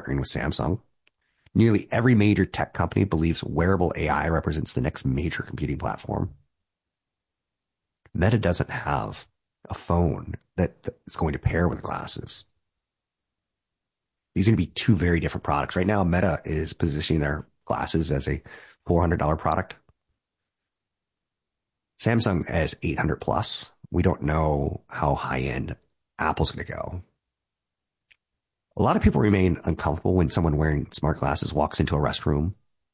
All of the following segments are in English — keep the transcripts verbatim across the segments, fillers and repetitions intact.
partnering with Samsung. Nearly every major tech company believes wearable A I represents the next major computing platform. Meta doesn't have a phone that is going to pair with glasses. These are going to be two very different products. Right now, Meta is positioning their glasses as a four hundred dollars product. Samsung as eight hundred plus. We don't know how high-end Apple's going to go. A lot of people remain uncomfortable when someone wearing smart glasses walks into a restroom,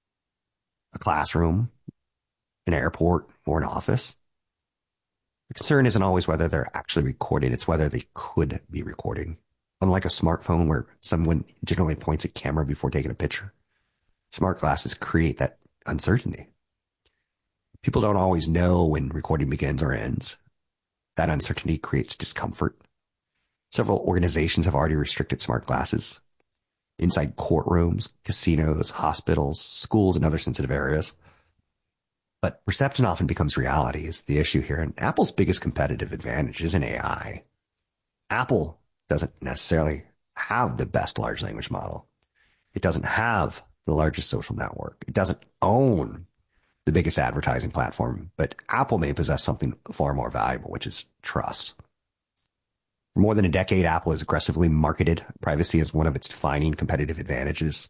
a classroom, an airport, or an office. The concern isn't always whether they're actually recording, it's whether they could be recording. Unlike a smartphone where someone generally points a camera before taking a picture, smart glasses create that uncertainty. People don't always know when recording begins or ends. That uncertainty creates discomfort. Several organizations have already restricted smart glasses inside courtrooms, casinos, hospitals, schools, and other sensitive areas. But perception often becomes reality is the issue here. And Apple's biggest competitive advantage isn't A I. Apple doesn't necessarily have the best large language model. It doesn't have the largest social network. It doesn't own the biggest advertising platform. But Apple may possess something far more valuable, which is trust. For more than a decade, Apple has aggressively marketed privacy as one of its defining competitive advantages.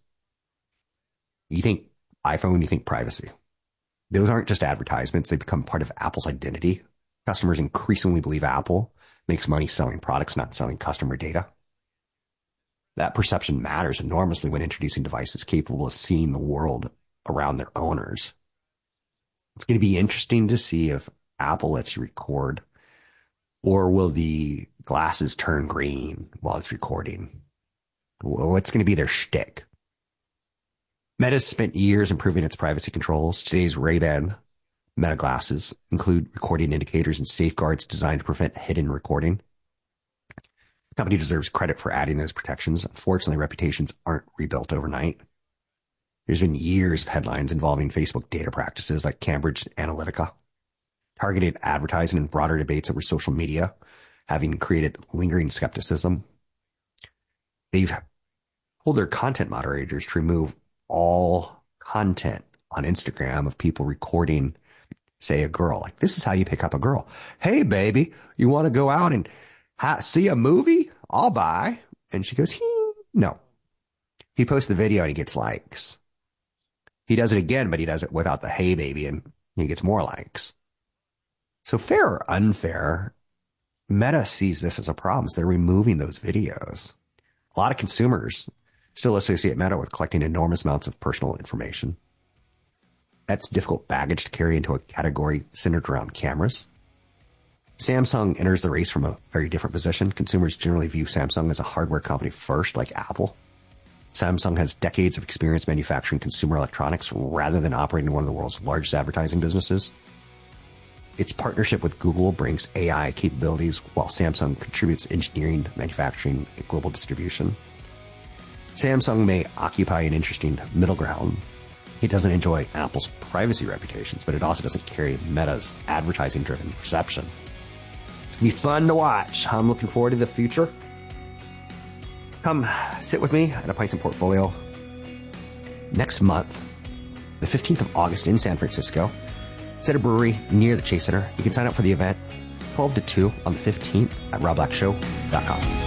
You think iPhone, you think privacy. Those aren't just advertisements. They become part of Apple's identity. Customers increasingly believe Apple makes money selling products, not selling customer data. That perception matters enormously when introducing devices capable of seeing the world around their owners. It's going to be interesting to see if Apple lets you record, or will the glasses turn green while it's recording? What's going to be their shtick? Meta's spent years improving its privacy controls. Today's Ray-Ban Meta glasses include recording indicators and safeguards designed to prevent hidden recording. The company deserves credit for adding those protections. Unfortunately, reputations aren't rebuilt overnight. There's been years of headlines involving Facebook data practices like Cambridge Analytica, targeted advertising, and broader debates over social media, having created lingering skepticism. They've told their content moderators to remove all content on Instagram of people recording, say, a girl. Like, this is how you pick up a girl. Hey, baby, you want to go out and ha- see a movie? I'll buy. And she goes, he, no. He posts the video and he gets likes. He does it again, but he does it without the hey, baby, and he gets more likes. So fair or unfair, Meta sees this as a problem. So they're removing those videos. A lot of consumers still associate Meta with collecting enormous amounts of personal information. That's difficult baggage to carry into a category centered around cameras. Samsung enters the race from a very different position. Consumers generally view Samsung as a hardware company first, like Apple. Samsung has decades of experience manufacturing consumer electronics rather than operating one of the world's largest advertising businesses. Its partnership with Google brings A I capabilities while Samsung contributes engineering, manufacturing, and global distribution. Samsung may occupy an interesting middle ground. It doesn't enjoy Apple's privacy reputations, but it also doesn't carry Meta's advertising-driven perception. It's going to be fun to watch. I'm looking forward to the future. Come sit with me at a Pints and Portfolio next month, the fifteenth of August in San Francisco. It's at a brewery near the Chase Center. You can sign up for the event twelve to two on the fifteenth at rob black show dot com.